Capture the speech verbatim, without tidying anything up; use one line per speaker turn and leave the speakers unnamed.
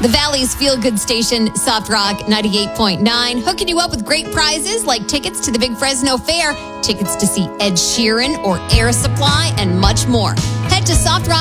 The Valley's feel-good station, Soft Rock ninety-eight point nine, hooking you up with great prizes like tickets to the Big Fresno Fair, tickets to see Ed Sheeran or Air Supply, and much more. Head to soft rock